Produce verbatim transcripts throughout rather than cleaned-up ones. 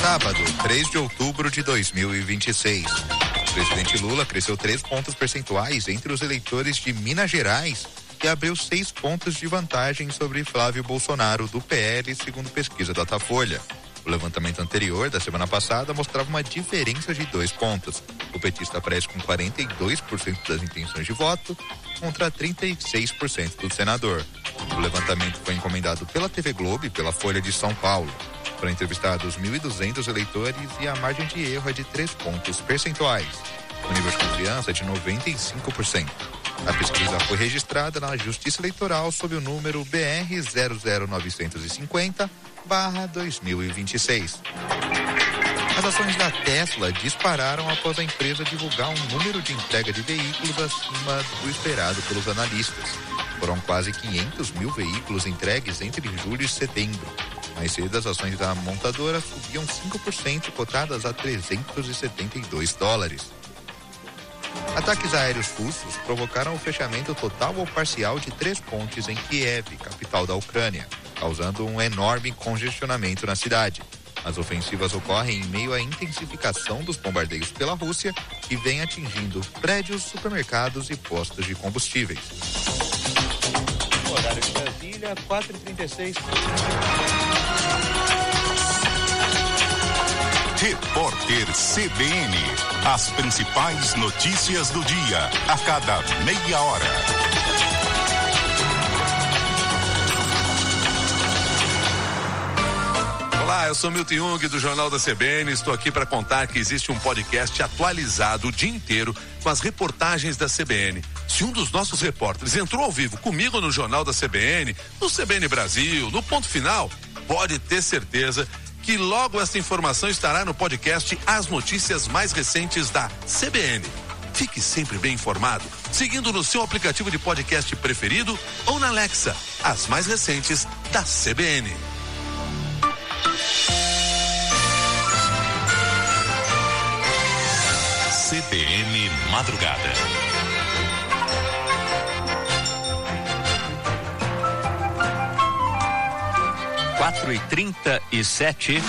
Sábado, três de outubro de dois mil e vinte e seis. O presidente Lula cresceu três pontos percentuais entre os eleitores de Minas Gerais e abriu seis pontos de vantagem sobre Flávio Bolsonaro, do P L, segundo pesquisa Datafolha. O levantamento anterior, da semana passada, mostrava uma diferença de dois pontos. O petista aparece com quarenta e dois por cento das intenções de voto contra trinta e seis por cento do senador. O levantamento foi encomendado pela T V Globo e pela Folha de São Paulo. Foram entrevistados mil e duzentos eleitores e a margem de erro é de três pontos percentuais. O nível de confiança é de noventa e cinco por cento. A pesquisa foi registrada na Justiça Eleitoral sob o número B R zero zero nove cinco zero barra dois mil e vinte e seis. As ações da Tesla dispararam após a empresa divulgar um número de entrega de veículos acima do esperado pelos analistas. Foram quase quinhentos mil veículos entregues entre julho e setembro. Mais cedo, as ações da montadora subiam cinco por cento, cotadas a trezentos e setenta e dois dólares. Ataques aéreos russos provocaram o fechamento total ou parcial de três pontes em Kiev, capital da Ucrânia, causando um enorme congestionamento na cidade. As ofensivas ocorrem em meio à intensificação dos bombardeios pela Rússia, que vem atingindo prédios, supermercados e postos de combustíveis. Horário de Brasília, quatro e trinta e seis. Repórter C B N. As principais notícias do dia, a cada meia hora. Olá, eu sou Milton Jung do Jornal da C B N. Estou aqui para contar que existe um podcast atualizado o dia inteiro com as reportagens da C B N. Se um dos nossos repórteres entrou ao vivo comigo no Jornal da C B N, no C B N Brasil, no Ponto Final, pode ter certeza que logo essa informação estará no podcast As Notícias Mais Recentes da C B N. Fique sempre bem informado, seguindo no seu aplicativo de podcast preferido ou na Alexa, as mais recentes da C B N. C B N Madrugada. quatro e trinta e sete.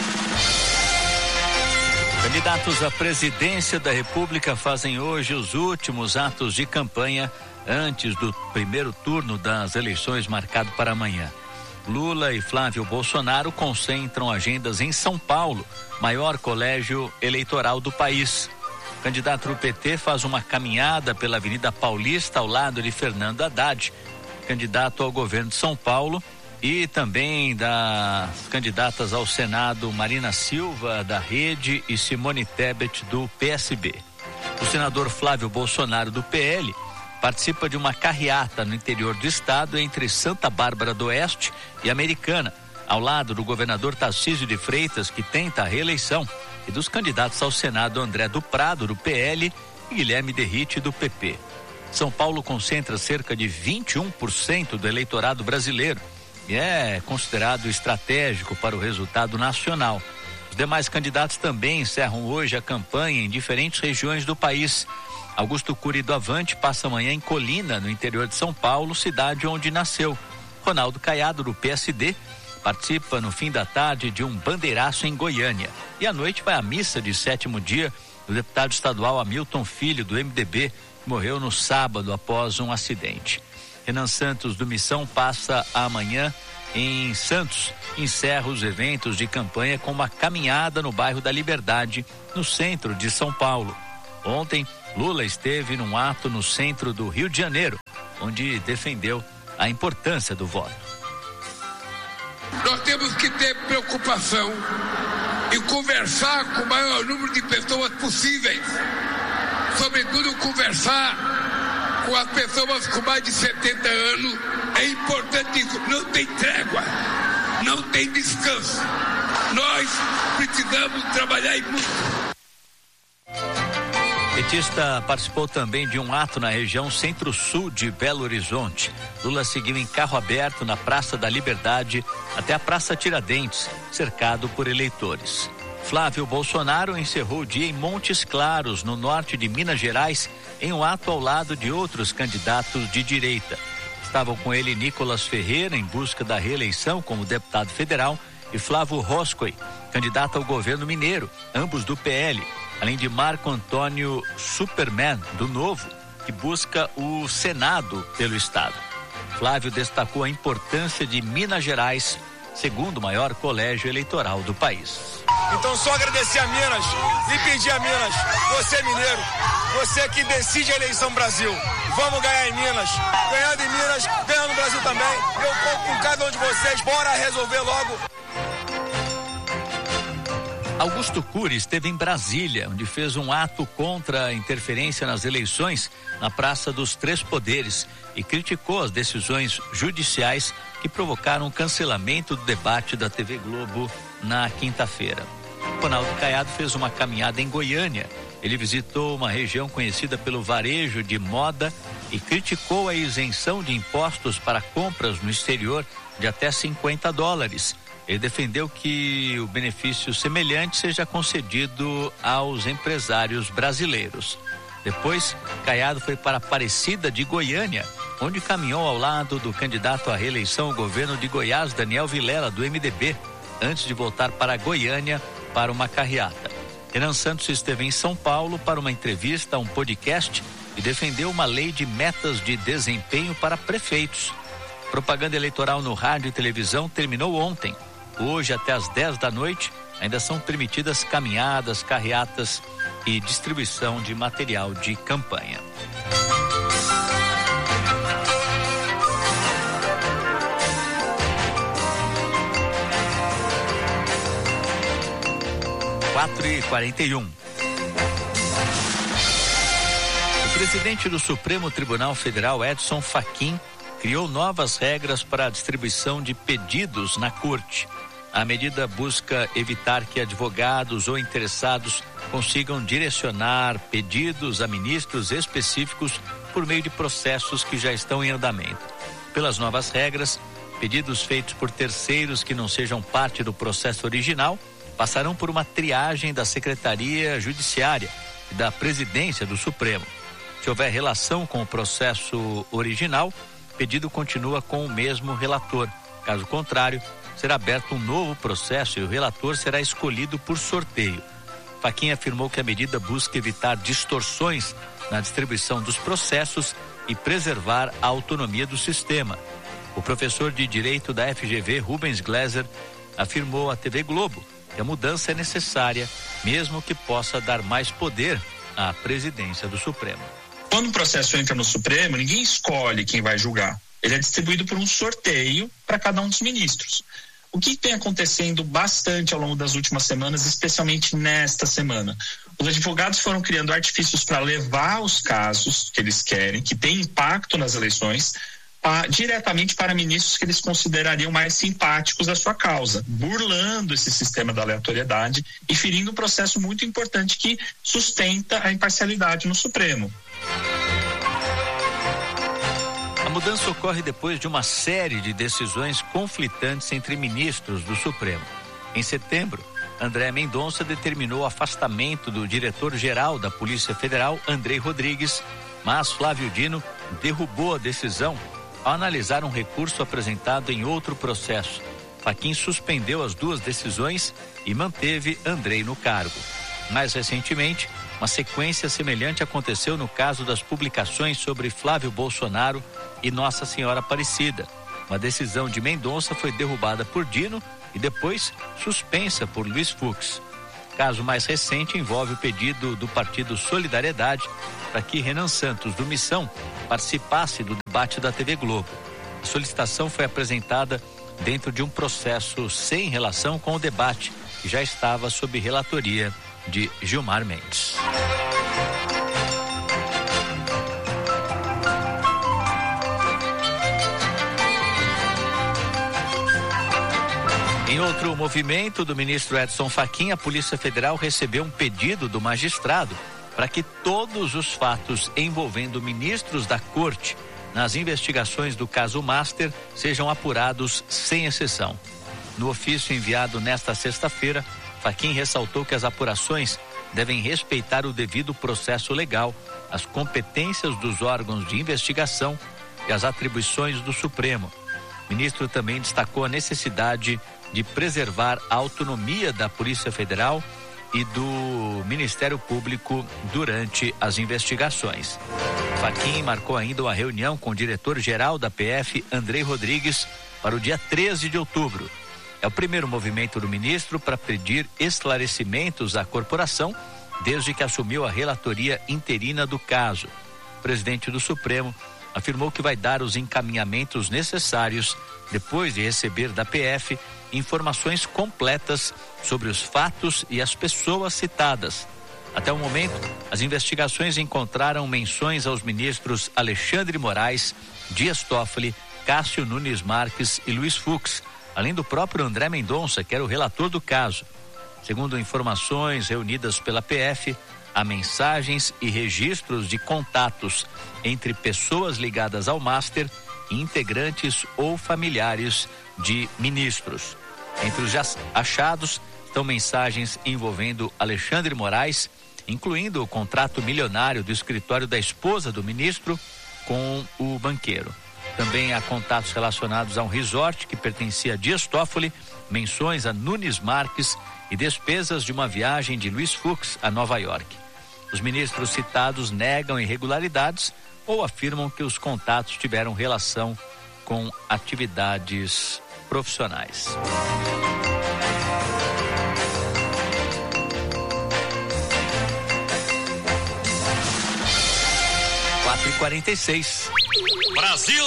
Candidatos à presidência da República fazem hoje os últimos atos de campanha antes do primeiro turno das eleições marcado para amanhã. Lula e Flávio Bolsonaro concentram agendas em São Paulo, maior colégio eleitoral do país. O candidato do P T faz uma caminhada pela Avenida Paulista ao lado de Fernando Haddad, candidato ao governo de São Paulo, e também das candidatas ao Senado Marina Silva, da Rede, e Simone Tebet, do P S B. O senador Flávio Bolsonaro, do P L, participa de uma carreata no interior do estado entre Santa Bárbara do Oeste e Americana, ao lado do governador Tarcísio de Freitas, que tenta a reeleição, e dos candidatos ao Senado André do Prado, do P L, e Guilherme Derrite, do P P. São Paulo concentra cerca de vinte e um por cento do eleitorado brasileiro e é considerado estratégico para o resultado nacional. Os demais candidatos também encerram hoje a campanha em diferentes regiões do país. Augusto Cury do Avante passa amanhã em Colina, no interior de São Paulo, cidade onde nasceu. Ronaldo Caiado, do P S D, participa no fim da tarde de um bandeiraço em Goiânia. E à noite vai à missa de sétimo dia do deputado estadual Hamilton Filho, do M D B, que morreu no sábado após um acidente. Renan Santos, do Missão, passa amanhã em Santos. Encerra os eventos de campanha com uma caminhada no bairro da Liberdade, no centro de São Paulo. Ontem, Lula esteve num ato no centro do Rio de Janeiro, onde defendeu a importância do voto. Nós temos que ter preocupação e conversar com o maior número de pessoas possíveis. Sobretudo conversar com as pessoas com mais de setenta anos. É importante isso. Não tem trégua, não tem descanso. Nós precisamos trabalhar e muito. Petista participou também de um ato na região centro-sul de Belo Horizonte. Lula seguiu em carro aberto na Praça da Liberdade até a Praça Tiradentes, cercado por eleitores. Flávio Bolsonaro encerrou o dia em Montes Claros, no norte de Minas Gerais, em um ato ao lado de outros candidatos de direita. Estavam com ele Nicolas Ferreira, em busca da reeleição como deputado federal, e Flávio Roscoe, candidato ao governo mineiro, ambos do P L, além de Marco Antônio Superman, do Novo, que busca o Senado pelo estado. Flávio destacou a importância de Minas Gerais, segundo o maior colégio eleitoral do país. Então só agradecer a Minas e pedir a Minas, você mineiro, você que decide a eleição Brasil, vamos ganhar em Minas, ganhando em Minas, ganhando no Brasil também, eu conto com cada um de vocês, bora resolver logo. Augusto Cury esteve em Brasília, onde fez um ato contra a interferência nas eleições na Praça dos Três Poderes e criticou as decisões judiciais que provocaram o cancelamento do debate da T V Globo na quinta-feira. Ronaldo Caiado fez uma caminhada em Goiânia. Ele visitou uma região conhecida pelo varejo de moda e criticou a isenção de impostos para compras no exterior de até cinquenta dólares. Ele defendeu que o benefício semelhante seja concedido aos empresários brasileiros. Depois, Caiado foi para Aparecida de Goiânia, onde caminhou ao lado do candidato à reeleição ao governo de Goiás, Daniel Vilela, do M D B, antes de voltar para Goiânia para uma carreata. Renan Santos esteve em São Paulo para uma entrevista a um podcast e defendeu uma lei de metas de desempenho para prefeitos. Propaganda eleitoral no rádio e televisão terminou ontem. Hoje, até às dez da noite, ainda são permitidas caminhadas, carreatas e distribuição de material de campanha. quatro e quarenta e um. O presidente do Supremo Tribunal Federal, Edson Fachin, criou novas regras para a distribuição de pedidos na corte. A medida busca evitar que advogados ou interessados consigam direcionar pedidos a ministros específicos por meio de processos que já estão em andamento. Pelas novas regras, pedidos feitos por terceiros que não sejam parte do processo original passarão por uma triagem da Secretaria Judiciária e da Presidência do Supremo. Se houver relação com o processo original, o pedido continua com o mesmo relator. Caso contrário, será aberto um novo processo e o relator será escolhido por sorteio. Fachin afirmou que a medida busca evitar distorções na distribuição dos processos e preservar a autonomia do sistema. O professor de Direito da F G V, Rubens Gleiser, afirmou à T V Globo que a mudança é necessária, mesmo que possa dar mais poder à presidência do Supremo. Quando o processo entra no Supremo, ninguém escolhe quem vai julgar. Ele é distribuído por um sorteio para cada um dos ministros. O que vem acontecendo bastante ao longo das últimas semanas, especialmente nesta semana? Os advogados foram criando artifícios para levar os casos que eles querem, que têm impacto nas eleições, a, diretamente para ministros que eles considerariam mais simpáticos à sua causa, burlando esse sistema da aleatoriedade e ferindo um processo muito importante que sustenta a imparcialidade no Supremo. A mudança ocorre depois de uma série de decisões conflitantes entre ministros do Supremo. Em setembro, André Mendonça determinou o afastamento do diretor-geral da Polícia Federal, Andrei Rodrigues, mas Flávio Dino derrubou a decisão ao analisar um recurso apresentado em outro processo. Fachin suspendeu as duas decisões e manteve Andrei no cargo. Mais recentemente, uma sequência semelhante aconteceu no caso das publicações sobre Flávio Bolsonaro e Nossa Senhora Aparecida. Uma decisão de Mendonça foi derrubada por Dino e depois suspensa por Luiz Fux. Caso mais recente envolve o pedido do Partido Solidariedade para que Renan Santos, do Missão, participasse do debate da T V Globo. A solicitação foi apresentada dentro de um processo sem relação com o debate, que já estava sob relatoria de Gilmar Mendes. Em outro movimento do ministro Edson Fachin, a Polícia Federal recebeu um pedido do magistrado para que todos os fatos envolvendo ministros da Corte nas investigações do caso Master sejam apurados sem exceção. No ofício enviado nesta sexta-feira, Fachin ressaltou que as apurações devem respeitar o devido processo legal, as competências dos órgãos de investigação e as atribuições do Supremo. O ministro também destacou a necessidade de preservar a autonomia da Polícia Federal e do Ministério Público durante as investigações. Fachin marcou ainda uma reunião com o diretor-geral da P F, Andrei Rodrigues, para o dia treze de outubro. É o primeiro movimento do ministro para pedir esclarecimentos à corporação desde que assumiu a relatoria interina do caso. O presidente do Supremo afirmou que vai dar os encaminhamentos necessários depois de receber da P F informações completas sobre os fatos e as pessoas citadas. Até o momento, as investigações encontraram menções aos ministros Alexandre Moraes, Dias Toffoli, Cássio Nunes Marques e Luiz Fux, além do próprio André Mendonça, que era o relator do caso. Segundo informações reunidas pela P F, há mensagens e registros de contatos entre pessoas ligadas ao Master e integrantes ou familiares de ministros. Entre os achados estão mensagens envolvendo Alexandre Moraes, incluindo o contrato milionário do escritório da esposa do ministro com o banqueiro. Também há contatos relacionados a um resort que pertencia a Dias Toffoli, menções a Nunes Marques e despesas de uma viagem de Luiz Fux a Nova York. Os ministros citados negam irregularidades ou afirmam que os contatos tiveram relação com atividades profissionais. quatro e quarenta e seis. Brasil!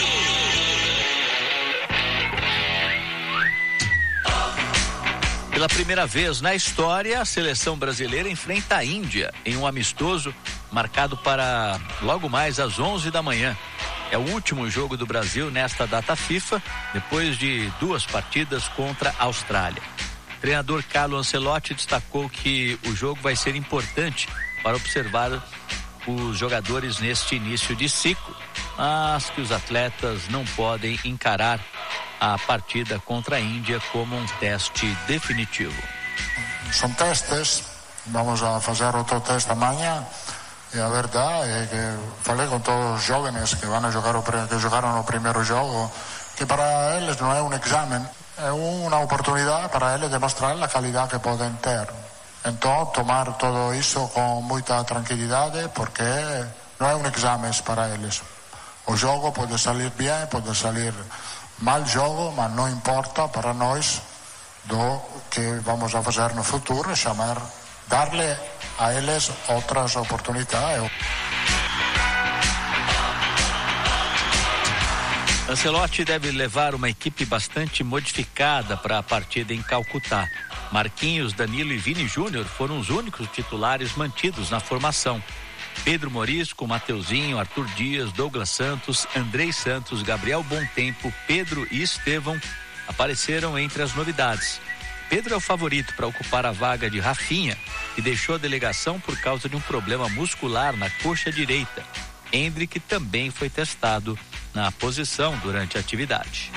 Pela primeira vez na história, a seleção brasileira enfrenta a Índia em um amistoso marcado para logo mais às onze da manhã. É o último jogo do Brasil nesta data FIFA, depois de duas partidas contra a Austrália. O treinador Carlo Ancelotti destacou que o jogo vai ser importante para observar os jogadores neste início de ciclo, mas que os atletas não podem encarar a partida contra a Índia como um teste definitivo. São testes, vamos a fazer outro teste amanhã. E a verdade é que falei com todos os jovens que vão jogar o, que jogaram o primeiro jogo, que para eles não é um exame, é uma oportunidade para eles de mostrar a qualidade que podem ter. Então, tomar tudo isso com muita tranquilidade, porque não é um exame para eles. O jogo pode sair bem, pode sair mal jogo, mas não importa para nós do que vamos a fazer no futuro, chamar, dar-lhe a eles outras oportunidades. Ancelotti deve levar uma equipe bastante modificada para a partida em Calcutá. Marquinhos, Danilo e Vini Júnior foram os únicos titulares mantidos na formação. Pedro Morisco, Mateuzinho, Arthur Dias, Douglas Santos, Andrei Santos, Gabriel Bontempo, Pedro e Estevão apareceram entre as novidades. Pedro é o favorito para ocupar a vaga de Rafinha, que deixou a delegação por causa de um problema muscular na coxa direita. Endrick também foi testado na posição durante a atividade.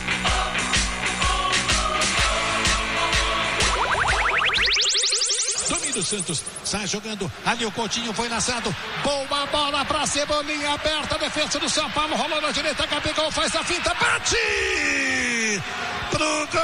Domínio Santos, sai jogando, ali o Coutinho foi lançado, boa bola pra Cebolinha, aberta a defesa do São Paulo, rolou na direita, Gabigol faz a finta, bate pro gol!